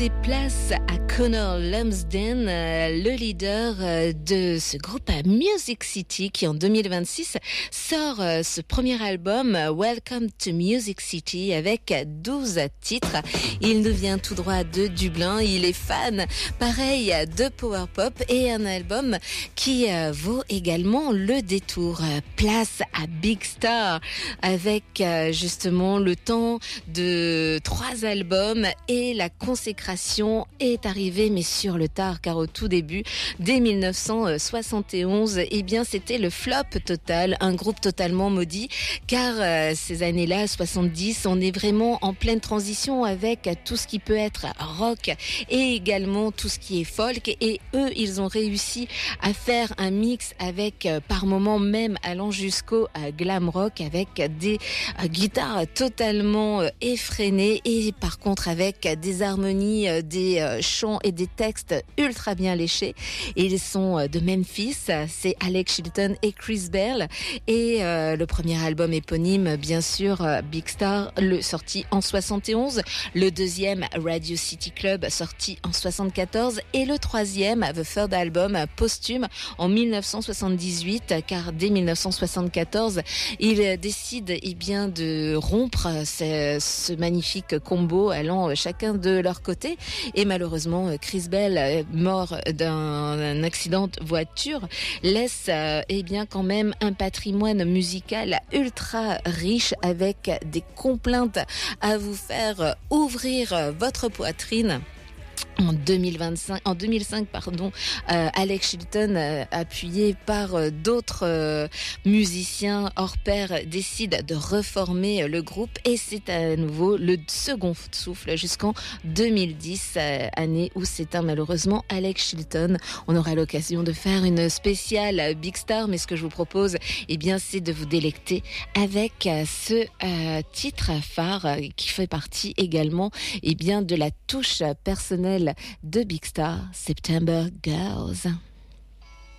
laisser place à Connor Lumsden, le leader de ce groupe Music City qui en 2026 sort ce premier album Welcome to Music City avec 12 titres. Il nous vient tout droit de Dublin, il est fan pareil de power pop et un album qui vaut également le détour. Place à Big Star avec justement le temps de 3 albums et la consécration est arrivée mais sur le tard car au tout début dès 1971 eh bien c'était le flop total, un groupe totalement maudit car ces années-là 70 on est vraiment en pleine transition avec tout ce qui peut être rock et également tout ce qui est folk et eux ils ont réussi à faire un mix avec par moments même allant jusqu'au glam rock avec des guitares totalement effrénées et par contre avec des harmonies, des chants et des textes ultra bien léchés. Ils sont de Memphis, c'est Alex Chilton et Chris Bell et le premier album éponyme bien sûr Big Star, le sorti en 71, le deuxième Radio City Club sorti en 74 et le troisième The Third Album posthume en 1978 car dès 1974 ils décident bien de rompre ce magnifique combo allant chacun de leur côté et malheureusement Chris Bell mort d'un accident de voiture laisse bien quand même un patrimoine musical ultra riche avec des complaintes à vous faire ouvrir votre poitrine. En 2005, Alex Chilton, appuyé par d'autres musiciens hors pair, décide de reformer le groupe et c'est à nouveau le second souffle jusqu'en 2010, année où s'éteint malheureusement Alex Chilton. On aura l'occasion de faire une spéciale Big Star, mais ce que je vous propose, c'est de vous délecter avec ce titre phare qui fait partie également, de la touche personnelle de Big Star, September Girls.